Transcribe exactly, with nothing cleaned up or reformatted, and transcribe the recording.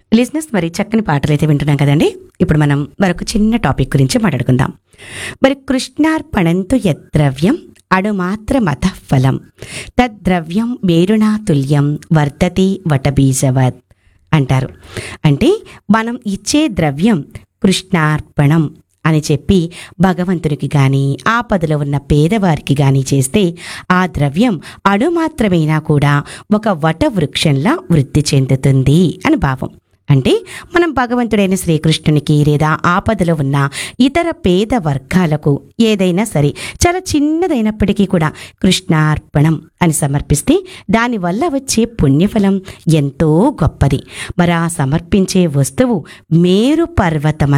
లిజినెస్ మరి చక్కని పాటలు అయితే వింటున్నాం కదండి. ఇప్పుడు మనం మరొక చిన్న టాపిక్ గురించి మాట్లాడుకుందాం. మరి కృష్ణార్పణంతు యద్ద్రవ్యం అణుమాత్రమత ఫలం తద్ద్రవ్యం మేరుణా తుల్యం వర్ధతి వటబీజవత్ అంటారు. అంటే మనం ఇచ్చే ద్రవ్యం కృష్ణార్పణం అని చెప్పి భగవంతునికి కానీ ఆపదలో ఉన్న పేదవారికి కానీ చేస్తే ఆ ద్రవ్యం అణుమాత్రమైనా కూడా ఒక వట వృక్షంలా వృద్ధి చెందుతుంది అని భావం. అంటే మనం భగవంతుడైన శ్రీకృష్ణునికి లేదా ఆపదలో ఉన్న ఇతర పేద వర్గాలకు ఏదైనా సరే చాలా చిన్నదైనప్పటికీ కూడా కృష్ణార్పణం అని సమర్పిస్తే దానివల్ల వచ్చే పుణ్యఫలం ఎంతో గొప్పది. మరి ఆ సమర్పించే వస్తువు మేరు పర్వతం